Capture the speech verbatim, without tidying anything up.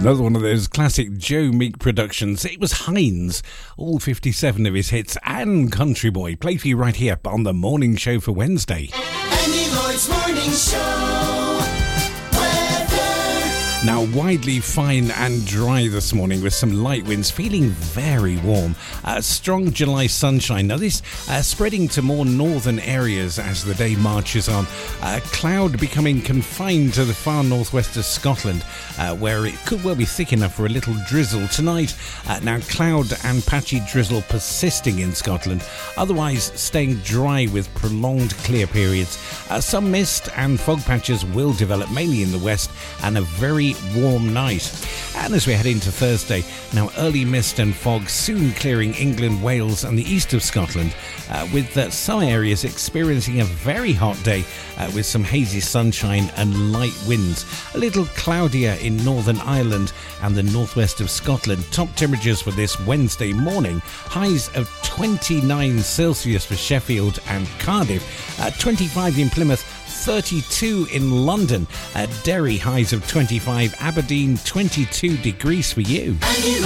Another one of those classic Joe Meek productions. It was Hines, all fifty-seven of his hits, and Country Boy, played for you right here on the morning show for Wednesday. Andy Lloyd's Morning Show. Now, widely fine and dry this morning with some light winds, feeling very warm. Uh, strong July sunshine. Now, this uh, spreading to more northern areas as the day marches on. Uh, cloud becoming confined to the far northwest of Scotland, uh, where it could well be thick enough for a little drizzle tonight. Uh, now, cloud and patchy drizzle persisting in Scotland, otherwise staying dry with prolonged clear periods. Uh, some mist and fog patches will develop, mainly in the west, and a very warm night. And as we head into Thursday, now early mist and fog soon clearing England, Wales and the east of Scotland, uh, with uh, some areas experiencing a very hot day uh, with some hazy sunshine and light winds. A little cloudier in Northern Ireland and the northwest of Scotland. Top temperatures for this Wednesday morning, highs of twenty-nine Celsius for Sheffield and Cardiff, uh, twenty-five in Plymouth, thirty-two in London, at Derry, highs of twenty-five, Aberdeen twenty-two degrees for you.